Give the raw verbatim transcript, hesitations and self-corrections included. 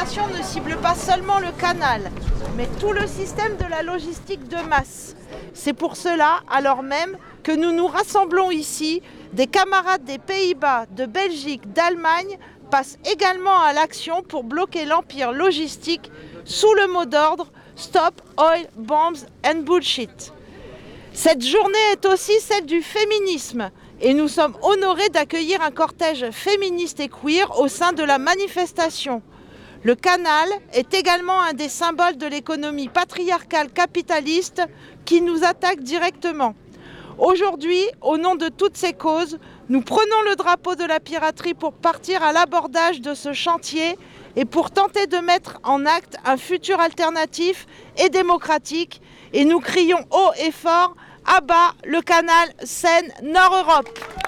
opération ne cible pas seulement le canal, mais tout le système de la logistique de masse. C'est pour cela, alors même, que nous nous rassemblons ici, des camarades des Pays-Bas, de Belgique, d'Allemagne, passent également à l'action pour bloquer l'empire logistique sous le mot d'ordre « Stop Oil, Bombs and Bullshit ». Cette journée est aussi celle du féminisme et nous sommes honorés d'accueillir un cortège féministe et queer au sein de la manifestation. Le canal est également un des symboles de l'économie patriarcale capitaliste qui nous attaque directement. Aujourd'hui, au nom de toutes ces causes, nous prenons le drapeau de la piraterie pour partir à l'abordage de ce chantier et pour tenter de mettre en acte un futur alternatif et démocratique. Et nous crions haut et fort: à bas le canal Seine-Nord Europe!